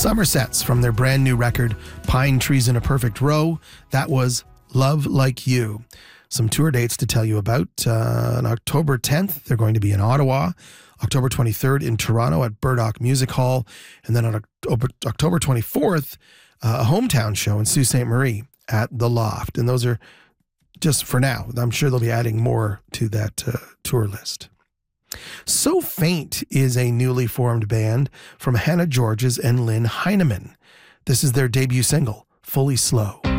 Somersets from their brand new record, Pine Trees in a Perfect Row. That was Love Like You. Some tour dates to tell you about. On October 10th, they're going to be in Ottawa. October 23rd in Toronto at Burdock Music Hall. And then on October 24th, a hometown show in Sault Ste. Marie at The Loft. And those are just for now. I'm sure they'll be adding more to that tour list. So Faint is a newly formed band from Hannah Georges and Lynn Heineman. This is their debut single, Fully Slow.